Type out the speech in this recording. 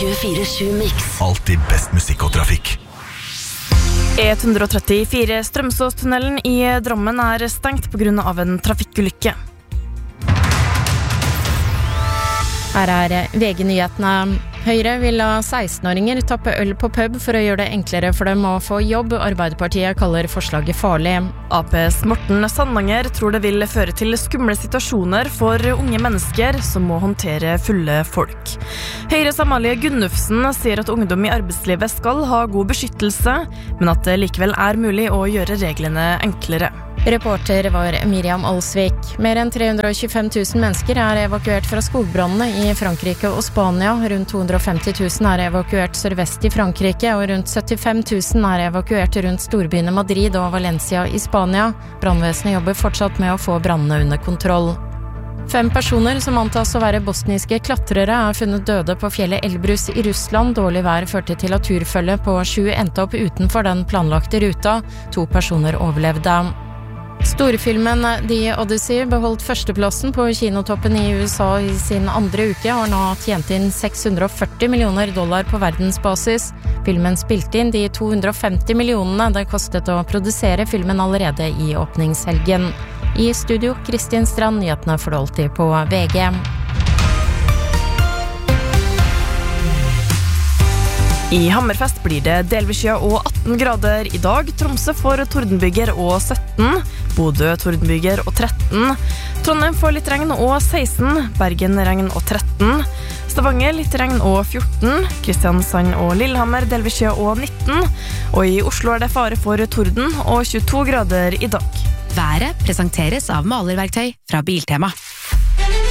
24/7 Mix. Alltid best musikk og trafikk. E134 Strømsåstunnelen i Drammen stengt på grunn av en trafikkulykke. Her VG-nyhetene. Høyre vil la 16-åringer tappe øl på pub for å gjøre det enklere for dem å få jobb. Arbeiderpartiet kaller forslaget farlig. APs Morten Sandanger tror det vil føre til skumle situasjoner for unge mennesker som må håndtere fulle folk. Høyres Amalie Gunnufsen sier at ungdom i arbeidslivet skal ha god beskyttelse, men at det likevel mulig å gjøre reglene enklere. Reporter var Miriam Alsvik. Mer enn 325 000 mennesker evakuert fra skogbrannene i Frankrike og Spania. Rundt 250 000 evakuert sørvest i Frankrike, og rundt 75 000 evakuert rundt storbyene Madrid og Valencia i Spania. Brannvesenet jobber fortsatt med å få brannene under kontroll. 5 personer som antas å være bosniske klatrere funnet døde på fjellet Elbrus i Russland. Dårlig vær førte til at turfølget på 7 endte opp utenfor den planlagte ruta. 2 personer overlevde. Storfilmen The Odyssey beholdt førsteplassen på kinotoppen i USA i sin andre uke, og har nå tjent inn $640 millioner på verdensbasis. Filmen spilte inn de 250 millionene det kostet å produsere filmen allerede i åpningshelgen. I studio, Kristin Strand, nyhetene får du alltid på VG. I Hammerfest blir det delvis skya og 18 grader i dag. Tromsø får tordenbyger og 17. Bodø tordenbyger og 13. Trondheim får litt regn og 16. Bergen regn og 13. Stavanger litt regn og 14. Kristiansand og Lillehammer delvis skya og 19. Og i Oslo det fare for torden og 22 grader i dag. Været presenteres av malerverktøy fra Biltema.